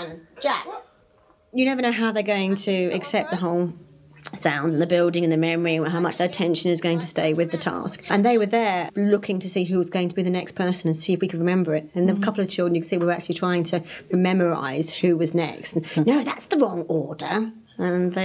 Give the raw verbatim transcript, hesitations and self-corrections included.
one, Jack. You never know how they're going to accept the whole sounds and the building and the memory and how much their attention is going to stay with the task. And they were there looking to see who was going to be the next person and see if we could remember it. And mm. a couple of children, you can see, we were actually trying to memorise who was next. And, no, that's the wrong order. And they